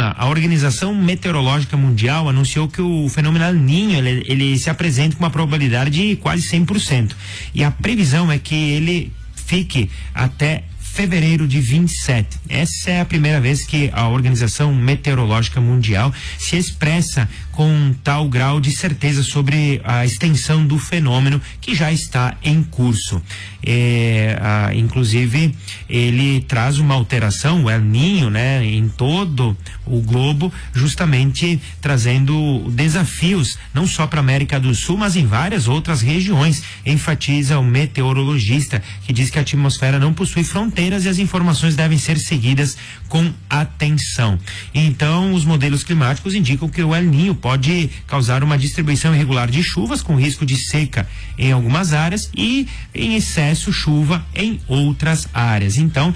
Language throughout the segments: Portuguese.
Bruna, a Organização Meteorológica Mundial anunciou que o fenômeno El Niño, ele se apresenta com uma probabilidade de quase 100%. E a previsão é que ele fique até fevereiro de 27. Essa é a primeira vez que a Organização Meteorológica Mundial se expressa com tal grau de certeza sobre a extensão do fenômeno que já está em curso. Inclusive, ele traz uma alteração, o El Niño, né, em todo o globo, justamente trazendo desafios não só para a América do Sul, mas em várias outras regiões, enfatiza o meteorologista, que diz que a atmosfera não possui fronteiras e as informações devem ser seguidas com atenção. Então, os modelos climáticos indicam que o El Niño pode causar uma distribuição irregular de chuvas com risco de seca em algumas áreas e em excesso chuva em outras áreas. Então,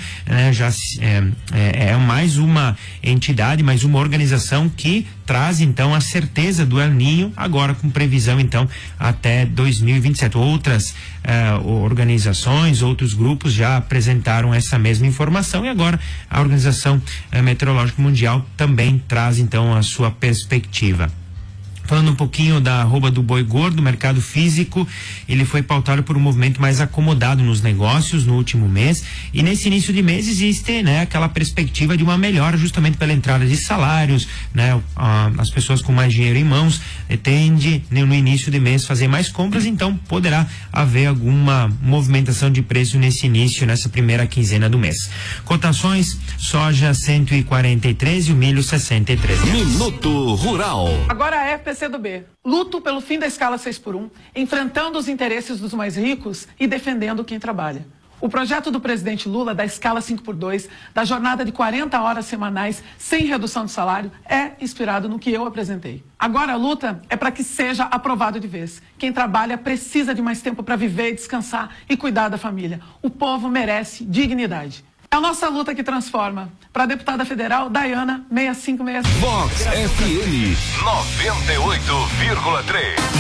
é mais uma entidade, mais uma organização que traz então a certeza do El Niño, agora com previsão então até 2027. Outras organizações, outros grupos já apresentaram essa mesma informação e agora a Organização Meteorológica Mundial também traz então a sua perspectiva. Falando um pouquinho da arroba do boi gordo, o mercado físico, ele foi pautado por um movimento mais acomodado nos negócios no último mês, e nesse início de mês existe, né, aquela perspectiva de uma melhora justamente pela entrada de salários, né, as pessoas com mais dinheiro em mãos tende no início de mês fazer mais compras, então poderá haver alguma movimentação de preço nessa primeira quinzena do mês. Cotações: soja 143 e o milho 63. Minuto Rural. Agora a FPCdoB, luto pelo fim da escala 6x1, enfrentando os interesses dos mais ricos e defendendo quem trabalha. O projeto do presidente Lula da escala 5x2, da jornada de 40 horas semanais sem redução de salário, é inspirado no que eu apresentei. Agora a luta é para que seja aprovado de vez. Quem trabalha precisa de mais tempo para viver, descansar e cuidar da família. O povo merece dignidade. É a nossa luta que transforma. Para a deputada federal, Dayana 6565. Vox FM 98,3.